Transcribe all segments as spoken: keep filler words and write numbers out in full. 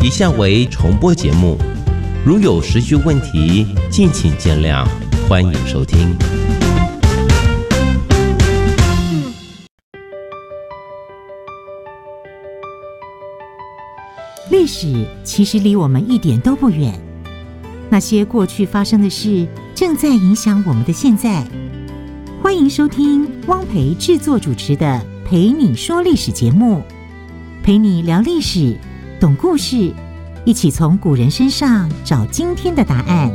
以下为重播节目，如有时序问题，敬请见谅，欢迎收听。 历史其实离我们一点都不远，那些过去发生的事正在影响我们的现在。欢迎收听汪培制作主持的《陪你说历史》节目，陪你聊历史，懂故事，一起从古人身上找今天的答案。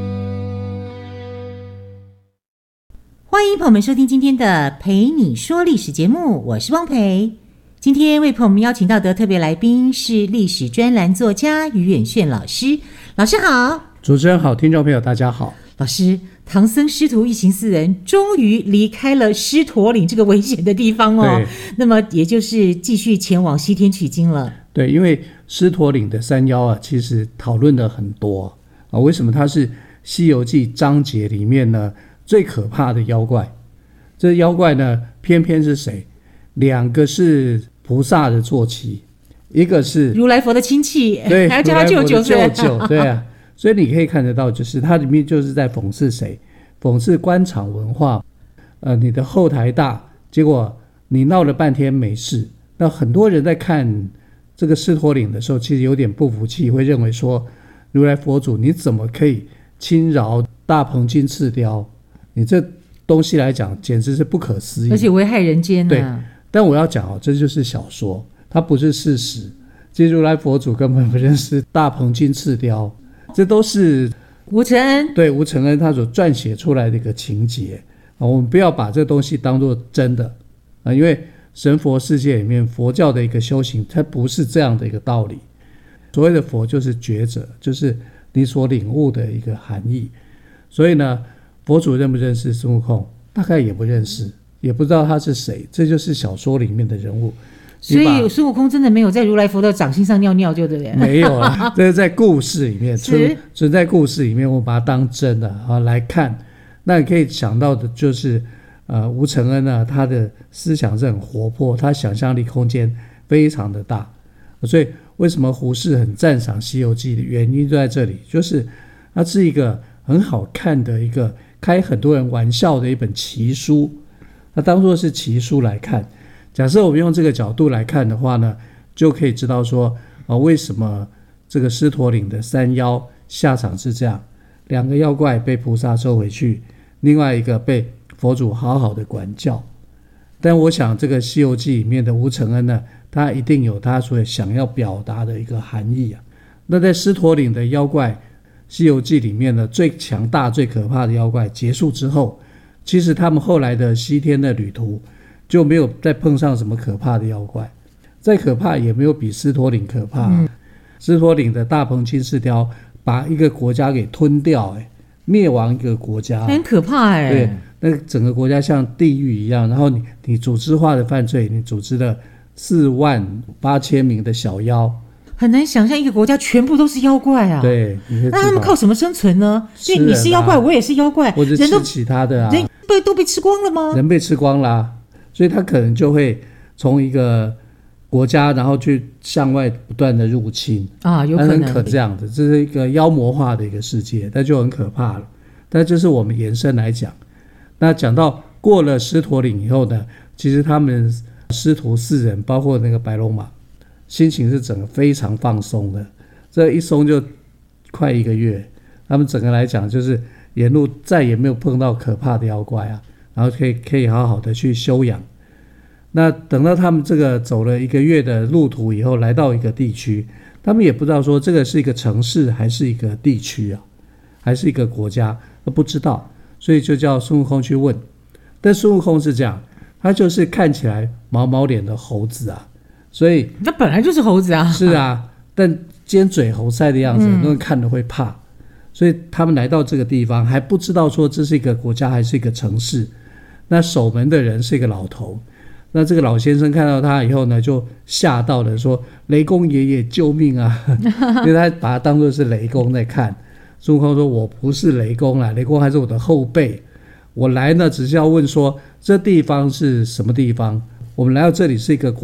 欢迎朋友们收听今天的《陪你说历史》节目，我是汪培。今天为朋友们邀请到的特别来宾是历史专栏作家于远炫老师。老师好。 主持人好，听众朋友大家好。 老师，唐僧师徒一行四人终于离开了狮驼岭这个危险的地方哦，那么也就是继续前往西天取经了。 对，因为狮驼岭的山妖啊，其实讨论的很多啊，为什么它是《西游记》章节里面呢最可怕的妖怪？这妖怪呢，偏偏是谁？两个是菩萨的坐骑，一个是如来佛的亲戚， 对， 还要叫他舅舅， 舅舅，对啊。所以你可以看得到，就是它里面就是在讽刺谁？讽刺官场文化。呃，你的后台大，结果你闹了半天没事。那很多人在看这个狮驼岭的时候，其实有点不服气，会认为说，如来佛祖你怎么可以轻饶大鹏金翅雕？你这东西来讲，简直是不可思议， 而且危害人间啊。 对，但我要讲哦，这就是小说，它不是事实。其实如来佛祖根本不认识大鹏金翅雕。这都是吴承恩对吴承恩他所撰写出来的一个情节啊，我们不要把这东西当作真的啊，因为神佛世界里面佛教的一个修行，它不是这样的一个道理。所谓的佛就是觉者，就是你所领悟的一个含义。所以呢，佛祖认不认识孙悟空？大概也不认识，也不知道他是谁。这就是小说里面的人物。 所以孙悟空真的没有在如来佛的掌心上尿尿，就对不对？ 没有啊，这是在故事里面，存存在故事里面，我把它当真的啊来看。那你可以想到的就是，呃，吴承恩呢，他的思想是很活泼，他想象力空间非常的大。所以为什么胡适很赞赏《西游记》的原因就在这里，就是它是一个很好看的一个开很多人玩笑的一本奇书，它当作是奇书来看。假设我们用这个角度来看的话呢，就可以知道说、呃、为什么这个狮驼岭的山妖下场是这样，两个妖怪被菩萨收回去，另外一个被佛祖好好的管教。但我想这个西游记里面的吴承恩呢，他一定有他所想要表达的一个含义啊。那在狮驼岭的妖怪西游记里面呢，最强大最可怕的妖怪结束之后，其实他们后来的西天的旅途就没有再碰上什么可怕的妖怪，再可怕也没有比狮驼岭可怕、啊。狮驼岭的大鹏金翅雕把一个国家给吞掉、欸，灭亡一个国家， 很可怕哎、欸。 对，那个整个国家像地狱一样，然后你你组织化的犯罪，你组织了四万八千名的小妖， 很难想象一个国家全部都是妖怪啊。 对， 那他们靠什么生存呢？因为你是妖怪，我也是妖怪， 或者吃其他的啊， 人被都被吃光了吗？ 人被吃光啦、啊。所以他可能就会从一个国家，然后去向外不断的入侵啊，有可能很可这样的，这是一个妖魔化的一个世界，那就很可怕了。但这是我们延伸来讲。那讲到过了狮驼岭以后呢，其实他们师徒四人，包括那个白龙马，心情是整个非常放松的。这一松就快一个月，他们整个来讲就是沿路再也没有碰到可怕的妖怪啊。然后可以可以好好的去休养。那等到他们这个走了一个月的路途以后，来到一个地区，他们也不知道说这个是一个城市还是一个地区啊，还是一个国家，都不知道，所以就叫孙悟空去问。但孙悟空是这样，他就是看起来毛毛脸的猴子啊，所以那本来就是猴子啊。 是啊，但尖嘴猴腮的样子，很多人看了会怕。所以他们来到这个地方，还不知道说这是一个国家还是一个城市。那守门的人是一个老头，那这个老先生看到他以后呢，就吓到了，说：“雷公爷爷救命啊！”因为他把他当作是雷公在看。孙悟空说：“我不是雷公啦，雷公还是我的后辈。我来呢，只是要问说这地方是什么地方？我们来到这里是一个